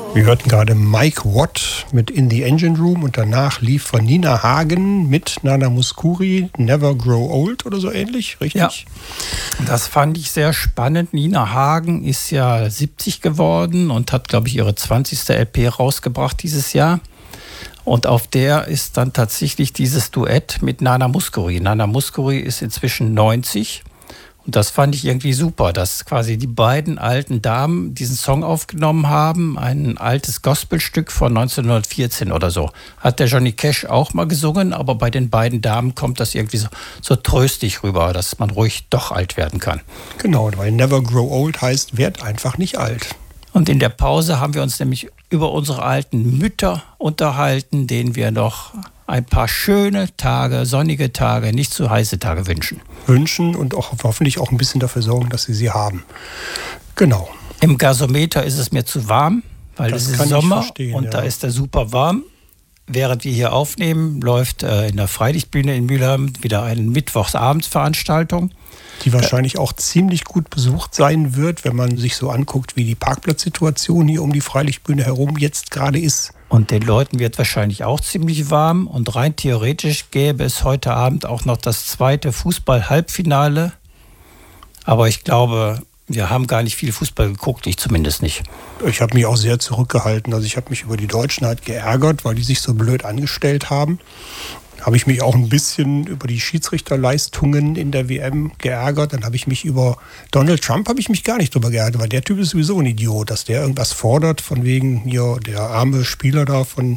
Wir hörten gerade Mike Watt mit In the Engine Room und danach lief von Nina Hagen mit Nana Mouskouri Never Grow Old oder so ähnlich, richtig? Ja, das fand ich sehr spannend. Nina Hagen ist ja 70 geworden und hat, glaube ich, ihre 20. LP rausgebracht dieses Jahr. Und auf der ist dann tatsächlich dieses Duett mit Nana Mouskouri. Nana Mouskouri ist inzwischen 90. Und das fand ich irgendwie super, dass quasi die beiden alten Damen diesen Song aufgenommen haben. Ein altes Gospelstück von 1914 oder so. Hat der Johnny Cash auch mal gesungen, aber bei den beiden Damen kommt das irgendwie so tröstlich rüber, dass man ruhig doch alt werden kann. Genau, weil Never Grow Old heißt, werd einfach nicht alt. Und in der Pause haben wir uns nämlich über unsere alten Mütter unterhalten, denen wir noch ein paar schöne Tage, sonnige Tage, nicht zu heiße Tage wünschen. Und auch hoffentlich auch ein bisschen dafür sorgen, dass sie haben. Genau. Im Gasometer ist es mir zu warm, weil es ist Sommer und ja. Da ist er super warm. Während wir hier aufnehmen, läuft in der Freilichtbühne in Mülheim wieder eine Mittwochsabendsveranstaltung. Die wahrscheinlich auch ziemlich gut besucht sein wird, wenn man sich so anguckt, wie die Parkplatzsituation hier um die Freilichtbühne herum jetzt gerade ist. Und den Leuten wird wahrscheinlich auch ziemlich warm. Und rein theoretisch gäbe es heute Abend auch noch das zweite Fußball-Halbfinale. Aber ich glaube, wir haben gar nicht viel Fußball geguckt, ich zumindest nicht. Ich habe mich auch sehr zurückgehalten. Also ich habe mich über die Deutschen halt geärgert, weil die sich so blöd angestellt haben. Habe ich mich auch ein bisschen über die Schiedsrichterleistungen in der WM geärgert. Dann habe ich mich über Donald Trump gar nicht drüber geärgert, weil der Typ ist sowieso ein Idiot, dass der irgendwas fordert von wegen hier der arme Spieler da von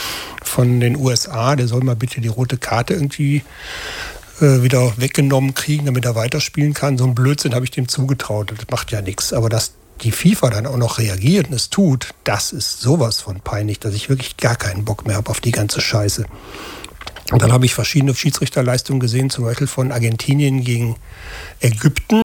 den USA, der soll mal bitte die rote Karte irgendwie wieder weggenommen kriegen, damit er weiterspielen kann. So ein Blödsinn habe ich dem zugetraut. Das macht ja nichts. Aber dass die FIFA dann auch noch reagiert und es tut, das ist sowas von peinlich, dass ich wirklich gar keinen Bock mehr habe auf die ganze Scheiße. Und dann habe ich verschiedene Schiedsrichterleistungen gesehen, zum Beispiel von Argentinien gegen Ägypten.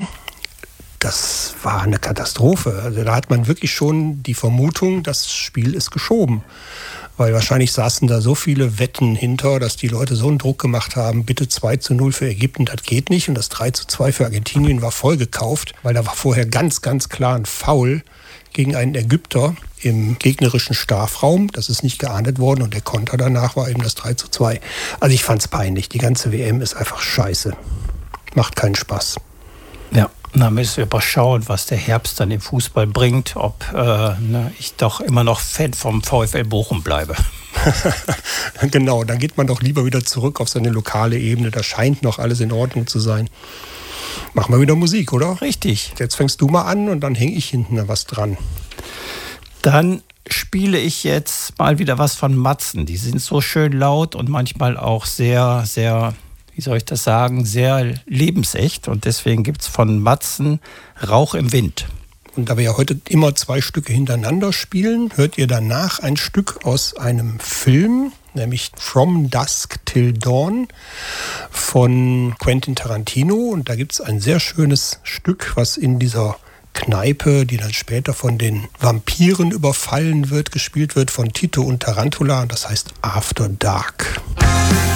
Das war eine Katastrophe. Also da hat man wirklich schon die Vermutung, das Spiel ist geschoben. Weil wahrscheinlich saßen da so viele Wetten hinter, dass die Leute so einen Druck gemacht haben, bitte 2:0 für Ägypten, das geht nicht. Und das 3:2 für Argentinien war voll gekauft, weil da war vorher ganz, ganz klar ein Foul gegen einen Ägypter im gegnerischen Strafraum. Das ist nicht geahndet worden und der Konter danach war eben das 3:2. Also ich fand's peinlich. Die ganze WM ist einfach scheiße. Macht keinen Spaß. Ja, da müssen wir mal schauen, was der Herbst dann im Fußball bringt, ob ich doch immer noch Fan vom VfL Bochum bleibe. Genau, dann geht man doch lieber wieder zurück auf seine lokale Ebene. Da scheint noch alles in Ordnung zu sein. Machen wir wieder Musik, oder? Richtig. Jetzt fängst du mal an und dann hänge ich hinten was dran. Dann spiele ich jetzt mal wieder was von Matzen. Die sind so schön laut und manchmal auch sehr, sehr, wie soll ich das sagen, sehr lebensecht. Und deswegen gibt es von Matzen Rauch im Wind. Und da wir ja heute immer 2 Stücke hintereinander spielen, hört ihr danach ein Stück aus einem Film, nämlich From Dusk Till Dawn von Quentin Tarantino. Und da gibt es ein sehr schönes Stück, was in dieser Kneipe, die dann später von den Vampiren überfallen wird, gespielt wird von Tito und Tarantula. Und das heißt After Dark.